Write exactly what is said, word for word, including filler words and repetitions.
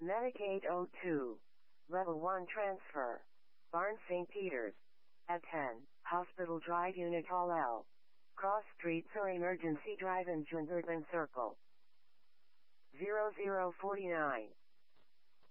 Medic eight oh two. Level one transfer. Barn Saint Peter's. At ten, Hospital Drive Unit Hall L. Cross Streets or Emergency Drive in Jungerden Circle. zero zero four nine.